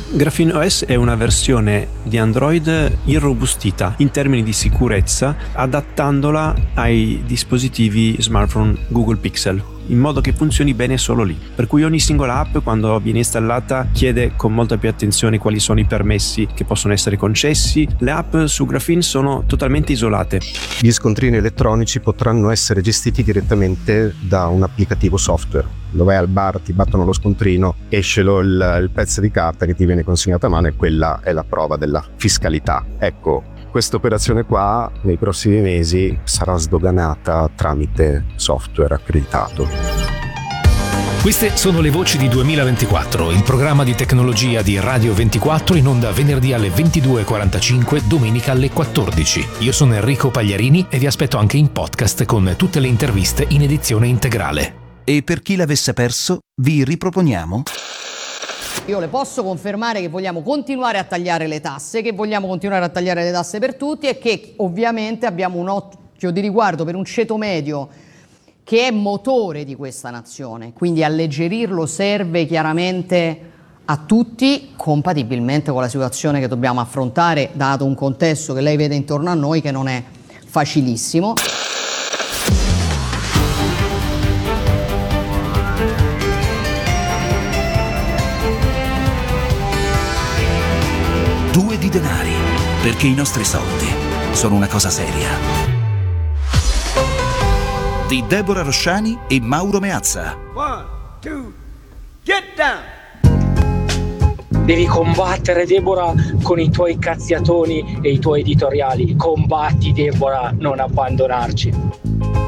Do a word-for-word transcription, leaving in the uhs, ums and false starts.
Graphene O S è una versione di Android irrobustita in termini di sicurezza, adattandola ai dispositivi smartphone Google Pixel, in modo che funzioni bene solo lì. Per cui ogni singola app, quando viene installata, chiede con molta più attenzione quali sono i permessi che possono essere concessi. Le app su Graphene sono totalmente isolate. Gli scontrini elettronici potranno essere gestiti direttamente da un applicativo software. Lo vai al bar, ti battono lo scontrino, esce lo, il, il pezzo di carta che ti viene consegnato a mano e quella è la prova della fiscalità. Ecco, questa operazione qua nei prossimi mesi sarà sdoganata tramite software accreditato. Queste sono le voci di duemilaventiquattro, il programma di tecnologia di Radio ventiquattro, in onda venerdì alle ventidue e quarantacinque, domenica alle quattordici. Io sono Enrico Pagliarini e vi aspetto anche in podcast con tutte le interviste in edizione integrale. E per chi l'avesse perso, vi riproponiamo... Io le posso confermare che vogliamo continuare a tagliare le tasse, che vogliamo continuare a tagliare le tasse per tutti e che ovviamente abbiamo un occhio di riguardo per un ceto medio che è motore di questa nazione. Quindi alleggerirlo serve chiaramente a tutti, compatibilmente con la situazione che dobbiamo affrontare, dato un contesto che lei vede intorno a noi che non è facilissimo. Due di denari, perché i nostri soldi sono una cosa seria. Di Deborah Rosciani e Mauro Meazza. One, two, get down! Devi combattere, Deborah, con i tuoi cazziatoni e i tuoi editoriali. Combatti, Deborah, non abbandonarci.